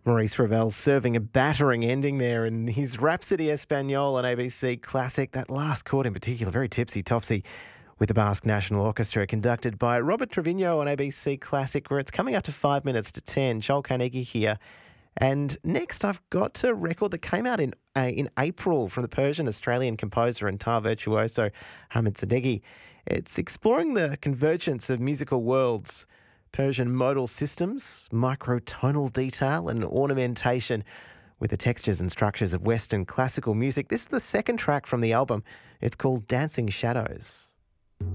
Maurice Ravel serving a battering ending there in his Rhapsody Espagnole on ABC Classic. That last chord in particular, very tipsy-topsy, with the Basque National Orchestra, conducted by Robert Trevino on ABC Classic, where it's coming up to 5 minutes to 10. Joel Carnegie here. And next, I've got a record that came out in April from the Persian-Australian composer and tar virtuoso Hamid Sadeghi. It's exploring the convergence of musical worlds, Persian modal systems, microtonal detail and ornamentation with the textures and structures of Western classical music. This is the second track from the album. It's called Dancing Shadows.